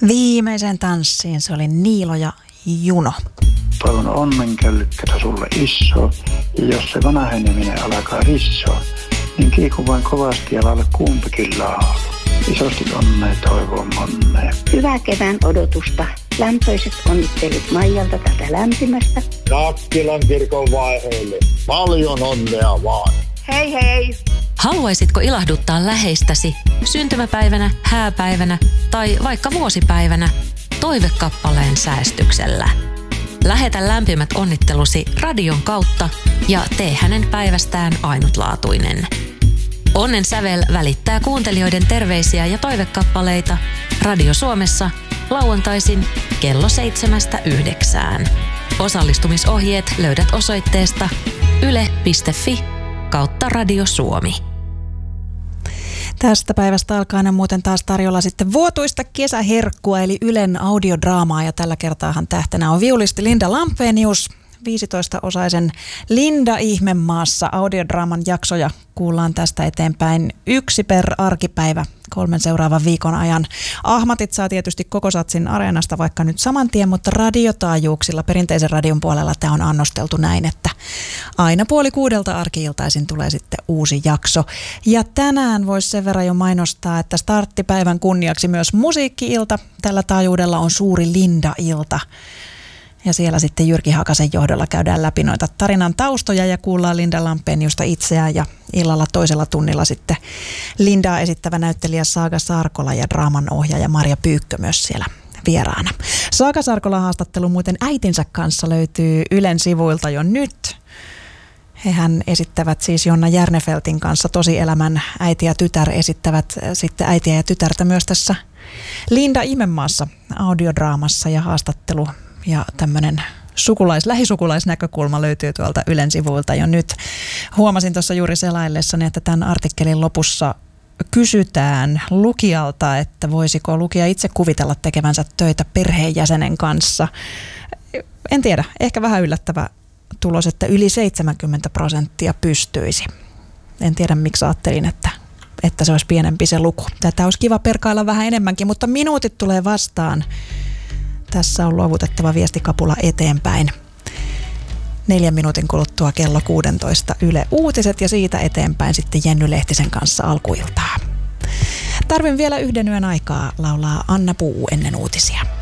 Viimeisen tanssiin se oli Niilo ja Juno. Toivon onnenköllykkätä sulle iso, ja jos se vanheneminen alkaa rissoa, niin kiiku vain kovasti ja laula kumpikin laulu. Isosti onnea toivon monnea. Hyvää kevään odotusta. Lämpöiset onnittelut Maijalta tätä lämpimästä. Nakkilan kirkon vaiheille. Paljon onnea vaan. Hei hei! Haluaisitko ilahduttaa läheistäsi syntymäpäivänä, hääpäivänä tai vaikka vuosipäivänä toivekappaleen säästyksellä? Lähetä lämpimät onnittelusi radion kautta ja tee hänen päivästään ainutlaatuinen. Onnen sävel välittää kuuntelijoiden terveisiä ja toivekappaleita Radio Suomessa lauantaisin kello 7-9. Osallistumisohjeet löydät osoitteesta yle.fi/Radio Suomi. Tästä päivästä alkaen on muuten taas tarjolla sitten vuotuista kesäherkkua eli Ylen audiodraamaa ja tällä kertaahan tähtenä on viulisti Linda Lampenius. 15-osaisen Linda Ihmemaassa audiodraaman jaksoja kuullaan tästä eteenpäin 1 per arkipäivä 3 seuraavan viikon ajan. Ahmatit saa tietysti koko satsin Areenasta vaikka nyt saman tien, mutta radiotaajuuksilla perinteisen radion puolella tämä on annosteltu näin, että aina 5:30 arki-iltaisin tulee sitten uusi jakso. Ja tänään voisi sen verran jo mainostaa, että starttipäivän kunniaksi myös musiikki-ilta. Tällä taajuudella on suuri Linda-ilta. Ja siellä sitten Jyrki Hakasen johdolla käydään läpi noita tarinan taustoja ja kuullaan Linda Lampeniusta itseään ja illalla toisella tunnilla sitten Lindaa esittävä näyttelijä Saaga Sarkola ja draaman ohjaaja Marja Pyykkö myös siellä vieraana. Saaga Sarkolan haastattelu muuten äitinsä kanssa löytyy Ylen sivuilta jo nyt. Hehän esittävät siis Jonna Järnefeltin kanssa tosielämän äiti ja tytär esittävät sitten äitiä ja tytärtä myös tässä Linda Ihmemaassa audiodraamassa ja haastattelu. Ja tämmöinen lähisukulaisnäkökulma löytyy tuolta Ylen sivuilta jo nyt. Huomasin tuossa juuri selaillessani, että tämän artikkelin lopussa kysytään lukijalta, että voisiko lukija itse kuvitella tekevänsä töitä perheenjäsenen kanssa. En tiedä, ehkä vähän yllättävä tulos, että yli 70% pystyisi. En tiedä, miksi ajattelin, että se olisi pienempi se luku. Tätä olisi kiva perkailla vähän enemmänkin, mutta minuutit tulee vastaan. Tässä on luovutettava viestikapula eteenpäin. 4 minuutin kuluttua kello 16 Yle Uutiset ja siitä eteenpäin sitten Jenny Lehtisen kanssa alkuiltaa. Tarvin vielä 1 yön aikaa laulaa Anna Puu ennen uutisia.